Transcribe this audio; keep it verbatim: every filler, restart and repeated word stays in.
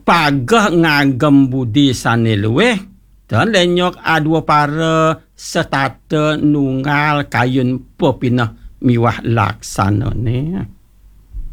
pagah ngagem budi sane luweh dan lenyok adua para setata nunggal kayun pepinah miwah laksana ni.